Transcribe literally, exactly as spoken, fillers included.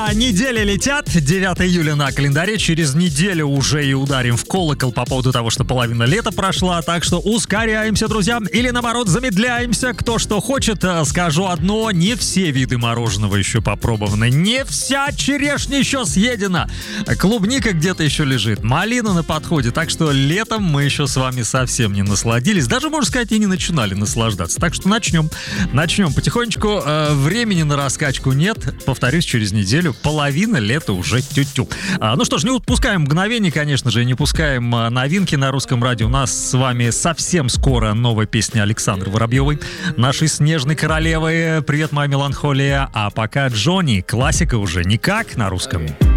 А недели летят, девятое июля на календаре, через неделю уже и ударим в колокол по поводу того, что половина лета прошла, так что ускоряемся, друзья, или наоборот замедляемся, кто что хочет. Скажу одно, не все виды мороженого еще попробованы, не вся черешня еще съедена, клубника где-то еще лежит, малина на подходе, так что летом мы еще с вами совсем не насладились, даже, можно сказать, и не начинали наслаждаться, так что начнем, начнем потихонечку, времени на раскачку нет, повторюсь, через неделю половина лета уже тю-тю. А, ну что ж, не упускаем мгновений, конечно же, не упускаем новинки на русском радио. У нас с вами совсем скоро новая песня Александры Воробьевой, нашей снежной королевы. Привет, моя меланхолия. А пока Джонни, классика уже никак на русском.